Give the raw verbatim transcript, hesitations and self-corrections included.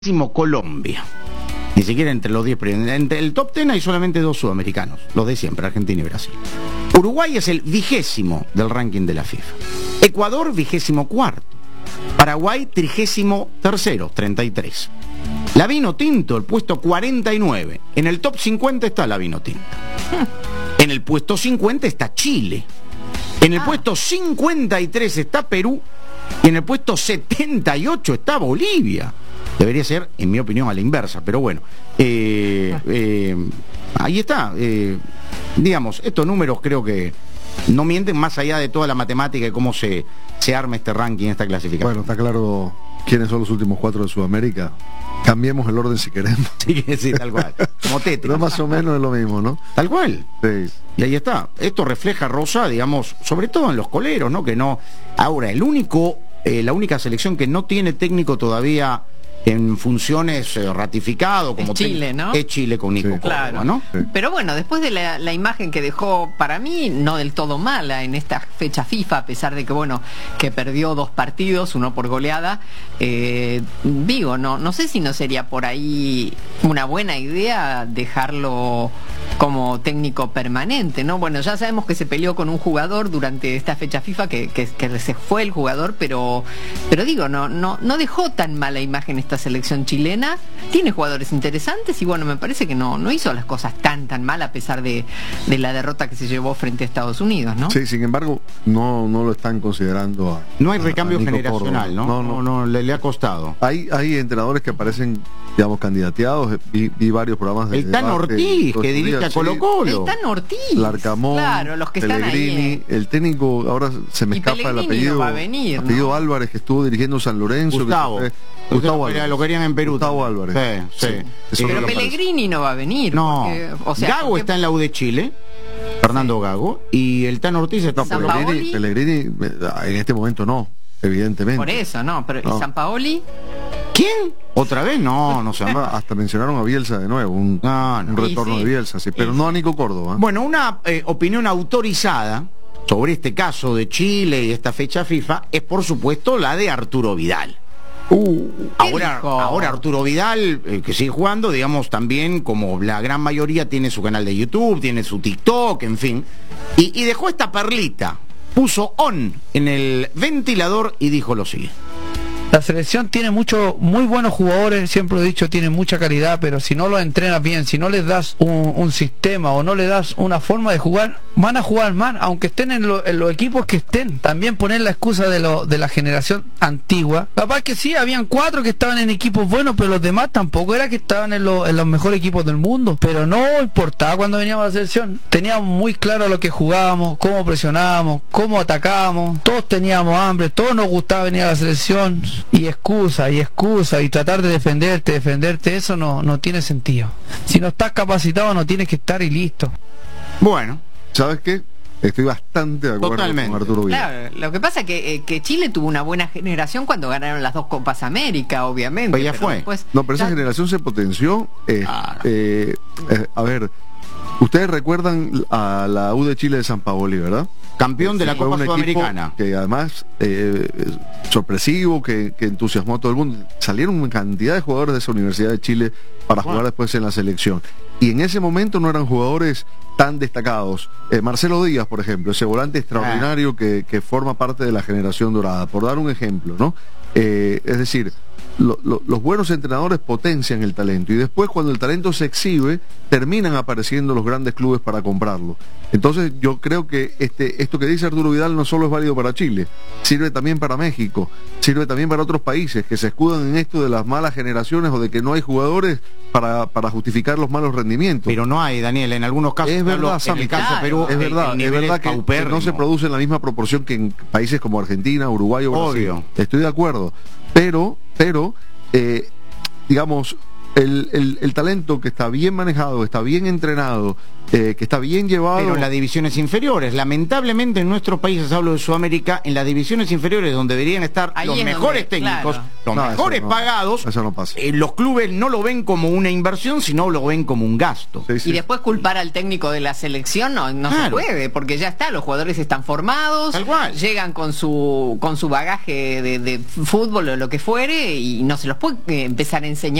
Colombia. Ni siquiera entre los diez primeros. Entre el top diez hay solamente dos sudamericanos, los de siempre, Argentina y Brasil. Uruguay es el vigésimo del ranking de la FIFA. Ecuador, vigésimo cuarto. Paraguay, trigésimo tercero, treinta y tres. La Vino Tinto, el puesto cuarenta y nueve. En el top cincuenta está la Vino Tinto. En el puesto cincuenta está Chile. En el ah. puesto cincuenta y tres está Perú. Y en el puesto setenta y ocho está Bolivia. Debería ser, en mi opinión, a la inversa, pero bueno. Eh, eh, ahí está. Eh, digamos, estos números creo que no mienten más allá de toda la matemática y cómo se, se arma este ranking, esta clasificación. Bueno, está claro quiénes son los últimos cuatro de Sudamérica. Cambiemos el orden si queremos. Sí, sí, tal cual. Como Tetris. Pero más o menos es lo mismo, ¿no? Tal cual. Sí. Y ahí está. Esto refleja, Rosa, digamos, sobre todo en los coleros, ¿no? Que no. Ahora, el único, eh, la única selección que no tiene técnico todavía en funciones eh, ratificado como es Chile, ¿no? Es Chile con Nico sí. Córdoba, claro. ¿no? Sí. Pero bueno, después de la, la imagen que dejó, para mí, no del todo mala en esta fecha FIFA, a pesar de que, bueno, que perdió dos partidos, uno por goleada, eh, digo, no, no sé si no sería por ahí una buena idea dejarlo como técnico permanente, ¿no? Bueno, ya sabemos que se peleó con un jugador durante esta fecha FIFA, que, que, que se fue el jugador, pero pero digo, no, no, no dejó tan mala imagen esta selección chilena. Tiene jugadores interesantes y bueno, me parece que no, no hizo las cosas tan tan mal a pesar de, de la derrota que se llevó frente a Estados Unidos, ¿no? Sí, sin embargo, no, no lo están considerando a, no hay recambio a generacional, ¿no? No, no, no le, le ha costado. Hay, hay entrenadores que aparecen, digamos, candidateados. Vi, vi varios programas de El Tan debate, Ortiz, que dirige a Colo Colo. El Tan Ortiz. Larcamón, claro, los que Pellegrini, están ahí, eh. el técnico, ahora se me y escapa Pellegrini el apellido. No va a venir, apellido ¿no? Álvarez, que estuvo dirigiendo San Lorenzo. Gustavo. Que, eh, Gustavo Álvarez. Lo querían en Perú. Gustavo Álvarez. Sí, sí. sí. Pero Pellegrini no va a venir. No. Porque, o sea, Gago porque... está en la U de Chile. Fernando sí. Gago. Y el Tan Ortiz está por Pellegrini, Pellegrini en este momento no, evidentemente. Por eso, no. Pero no. ¿y Sampaoli? ¿Quién? ¿Otra vez? No, no sé. Hasta mencionaron a Bielsa de nuevo, un, no, no. un retorno sí, sí. de Bielsa, sí, pero sí. no a Nico Córdoba. Bueno, una eh, opinión autorizada sobre este caso de Chile y esta fecha FIFA es, por supuesto, la de Arturo Vidal. Uh, ahora, ahora Arturo Vidal, eh, que sigue jugando, digamos, también, como la gran mayoría, tiene su canal de YouTube, tiene su TikTok, en fin, y, y dejó esta perlita, puso on en el ventilador y dijo lo siguiente. La selección tiene muchos, muy buenos jugadores, siempre lo he dicho, tiene mucha calidad, pero si no los entrenas bien, si no les das un, un sistema o no les das una forma de jugar, van a jugar mal, aunque estén en, lo, en los equipos que estén. También poner la excusa de, lo, de la generación antigua. Capaz que sí, habían cuatro que estaban en equipos buenos, pero los demás tampoco era que estaban en, lo, en los mejores equipos del mundo. Pero no importaba cuando veníamos a la selección. Teníamos muy claro lo que jugábamos, cómo presionábamos, cómo atacábamos. Todos teníamos hambre, todos nos gustaba venir a la selección. Y excusa, y excusa, y tratar de defenderte, defenderte, eso no, no tiene sentido. Si no estás capacitado no tienes que estar y listo. Bueno, ¿sabes qué? Estoy bastante de acuerdo Totalmente. con Arturo Vidal. Claro, lo que pasa es que, eh, que Chile tuvo una buena generación cuando ganaron las dos Copas América, obviamente. Pues ya pero fue. Después, No, pero esa ya... generación se potenció. Eh, ah, no. eh, eh, a ver, ustedes recuerdan a la U de Chile de Sampaoli, ¿verdad? Campeón de la Sí, Copa fue un Sudamericana. equipo que además eh, sorpresivo, que, que entusiasmó a todo el mundo. Salieron una cantidad de jugadores de esa Universidad de Chile para Wow. jugar después en la selección. Y en ese momento no eran jugadores tan destacados. Eh, Marcelo Díaz, por ejemplo, ese volante extraordinario que, que forma parte de la generación dorada, por dar un ejemplo, ¿no? Eh, es decir, lo, lo, los buenos entrenadores potencian el talento y después cuando el talento se exhibe terminan apareciendo los grandes clubes para comprarlo. Entonces yo creo que este, esto que dice Arturo Vidal no solo es válido para Chile, sirve también para México, sirve también para otros países que se escudan en esto de las malas generaciones o de que no hay jugadores para, para justificar los malos rendimientos. Pero no hay, Daniel, en algunos casos. Es verdad, en Sammy, el caso de Perú, es verdad, el es verdad que, que no se produce en la misma proporción que en países como Argentina, Uruguay o Brasil. Obvio. Estoy de acuerdo, pero, pero, eh, digamos, el, el, el talento que está bien manejado, que está bien entrenado, eh, que está bien llevado. Pero en las divisiones inferiores, lamentablemente en nuestros países, hablo de Sudamérica, en las divisiones inferiores donde deberían estar Ahí los es mejores donde, técnicos, claro. los No, mejores eso no, pagados, eso no pasa. eh, los clubes no lo ven como una inversión, sino lo ven como un gasto. Sí, sí. Y después culpar al técnico de la selección no, no Claro. se puede, porque ya está, los jugadores están formados, Tal cual. llegan con su con su bagaje de, de fútbol o lo que fuere y no se los puede eh, empezar a enseñar